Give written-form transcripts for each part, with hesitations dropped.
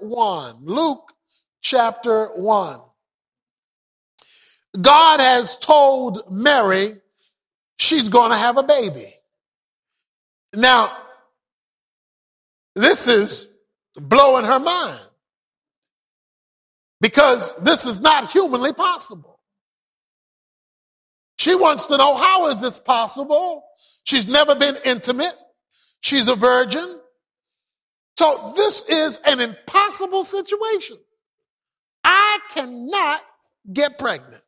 1. Luke chapter 1. God has told Mary she's going to have a baby. Now, this is blowing her mind because this is not humanly possible. She wants to know, how is this possible? She's never been intimate. She's a virgin. So this is an impossible situation. I cannot get pregnant.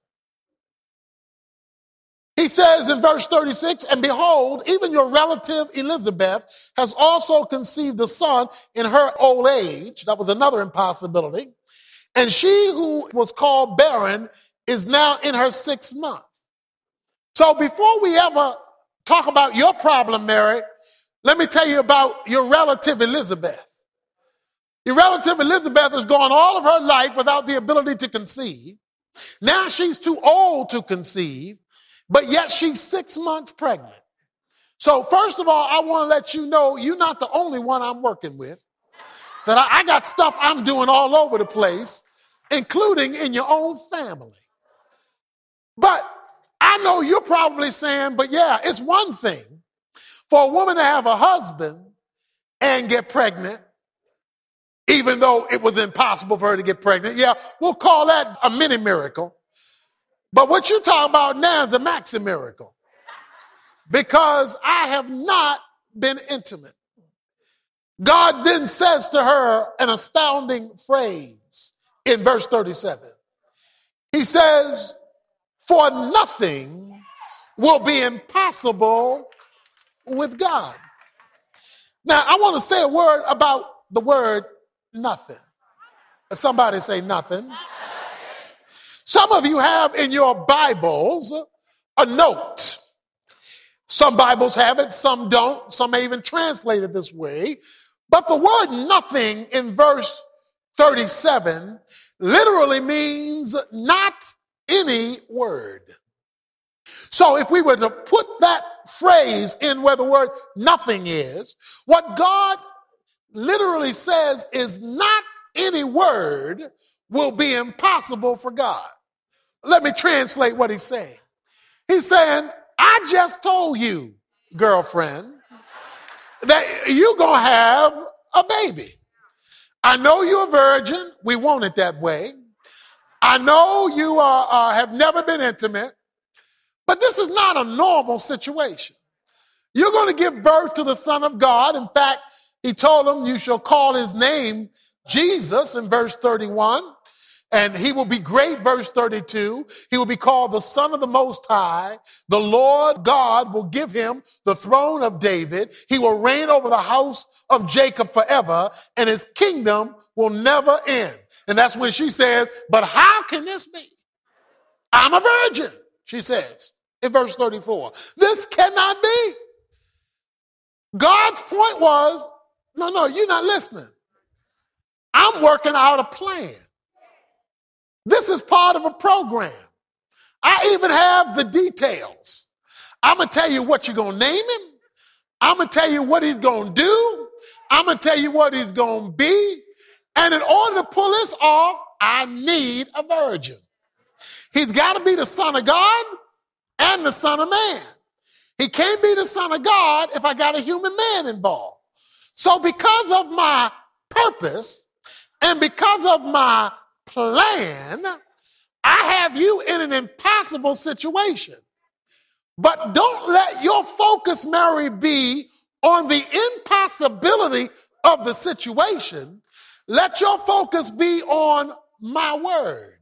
He says in verse 36, and behold, even your relative Elizabeth has also conceived a son in her old age. That was another impossibility. And she who was called barren is now in her 6th month. So before we ever talk about your problem, Mary, let me tell you about your relative Elizabeth. Your relative Elizabeth has gone all of her life without the ability to conceive. Now she's too old to conceive, but yet she's 6 months pregnant. So first of all, I want to let you know you're not the only one I'm working with. That I got stuff I'm doing all over the place, including in your own family. But I know you're probably saying, but yeah, it's one thing for a woman to have a husband and get pregnant, even though it was impossible for her to get pregnant. Yeah, we'll call that a mini miracle. But what you're talking about now is a maxi miracle. Because I have not been intimate. God then says to her an astounding phrase in verse 37. He says, for nothing will be impossible with God. Now, I want to say a word about the word nothing. Somebody say nothing. Some of you have in your Bibles a note. Some Bibles have it, some don't. Some may even translate it this way. But the word nothing in verse 37 literally means not any word. So if we were to put that phrase in where the word nothing is, what God literally says is not any word will be impossible for God. Let me translate what he's saying. He's saying, I just told you, girlfriend, that you're going to have a baby. I know you're a virgin. We want it that way. I know you have never been intimate, but this is not a normal situation. You're going to give birth to the Son of God. In fact, he told him you shall call his name Jesus in verse 31. And he will be great, verse 32. He will be called the Son of the Most High. The Lord God will give him the throne of David. He will reign over the house of Jacob forever, and his kingdom will never end. And that's when she says, but how can this be? I'm a virgin, she says in verse 34. This cannot be. God's point was, no, you're not listening. I'm working out a plan. This is part of a program. I even have the details. I'm going to tell you what you're going to name him. I'm going to tell you what he's going to do. I'm going to tell you what he's going to be. And in order to pull this off, I need a virgin. He's got to be the Son of God and the Son of Man. He can't be the Son of God if I got a human man involved. So because of my purpose and because of my plan, I have you in an impossible situation. But don't let your focus, Mary, be on the impossibility of the situation. Let your focus be on my word.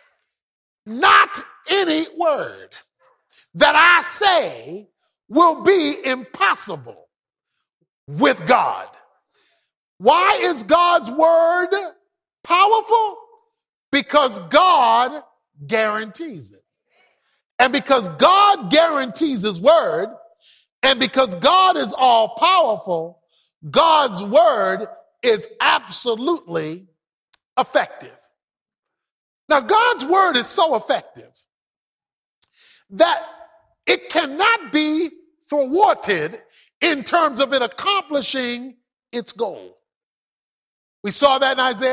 Not any word that I say will be impossible with God. Why is God's word powerful? Because God guarantees it. And because God guarantees his word, and because God is all powerful, God's word is absolutely effective. Now, God's word is so effective that it cannot be thwarted in terms of it accomplishing its goal. We saw that in Isaiah